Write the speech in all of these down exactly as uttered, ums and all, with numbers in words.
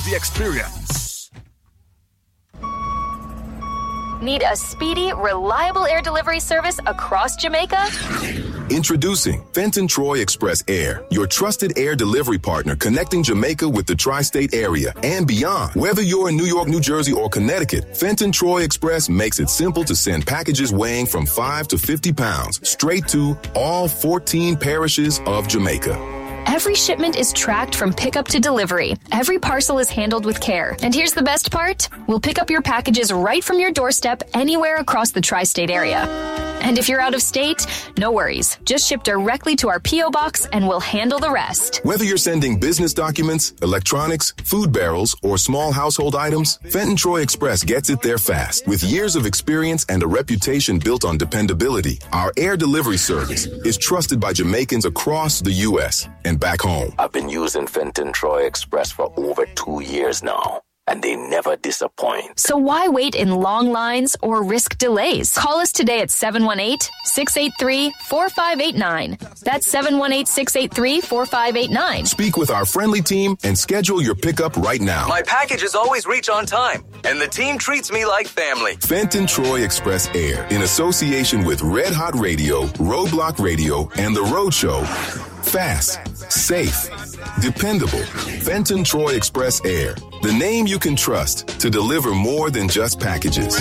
the experience. Need a speedy, reliable air delivery service across Jamaica? Introducing Fenton Troy Express Air, your trusted air delivery partner connecting Jamaica with the tri-state area and beyond. Whether you're in New York, New Jersey, or Connecticut, Fenton Troy Express makes it simple to send packages weighing from five to fifty pounds straight to all fourteen parishes of Jamaica. Every shipment is tracked from pickup to delivery. Every parcel is handled with care. And here's the best part. We'll pick up your packages right from your doorstep anywhere across the tri-state area. And if you're out of state, no worries. Just ship directly to our P O box and we'll handle the rest. Whether you're sending business documents, electronics, food barrels, or small household items, Fenton Troy Express gets it there fast. With years of experience and a reputation built on dependability, our air delivery service is trusted by Jamaicans across the U S and back home. I've been using Fenton Troy Express for over two years now, and they never disappoint. So why wait in long lines or risk delays? Call us today at seven one eight, six eight three, four five eight nine. That's seven one eight, six eight three, four five eight nine. Speak with our friendly team and schedule your pickup right now. My packages always reach on time, and the team treats me like family. Fenton Troy Express Air, in association with Red Hot Radio, Roadblock Radio, and The Road Show. Fast, safe, dependable. Fenton Troy Express Air, the name you can trust to deliver more than just packages.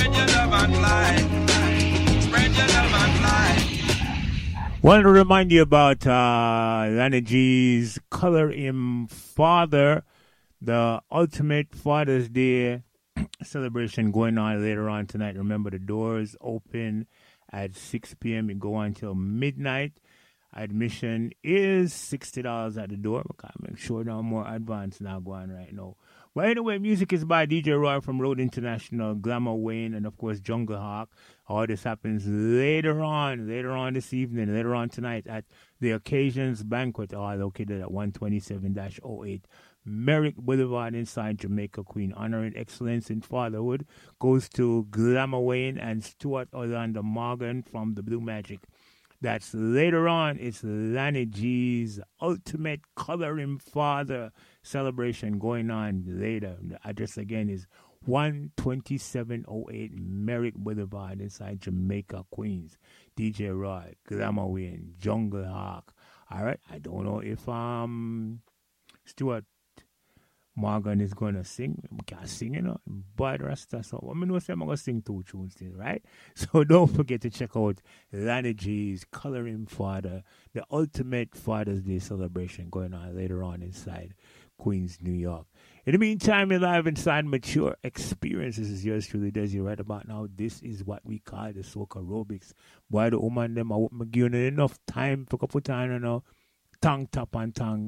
Want to remind you about uh, Lana G's Color Him Father, the ultimate Father's Day celebration going on later on tonight. Remember, the doors open at six p.m. and go on until midnight. Admission is sixty dollars at the door. I can't make sure no more advance now going right now. But anyway, music is by D J Roy from Road International, Glamour Wayne, and of course Jungle Hawk. All this happens later on, later on this evening, later on tonight at the Occasions Banquet, all located at one twenty-seven dash oh eight Merrick Boulevard inside Jamaica Queen. Honoring excellence in fatherhood goes to Glamour Wayne and Stuart Orlando Morgan from the Blue Magic. That's later on. It's Lana G's Ultimate Coloring Father celebration going on later. The address again is one twenty-seven oh eight Merrick Boulevard inside Jamaica, Queens. D J Roy, Glamour Wayne, Jungle Hawk. All right. I don't know if um Stuart Morgan is going to sing. We can't sing, you know. But Rasta, so I mean, I'm going to sing two tunes still, right? So don't forget to check out Lana G's Coloring Father, the ultimate Father's Day celebration going on later on inside Queens, New York. In the meantime, you're live inside Mature Experiences. This is yours truly, Desi, right about now. This is what we call the soca aerobics. Boy, the woman, them, I won't give you enough time for a couple of time, you know. Tongue, tap, and tongue.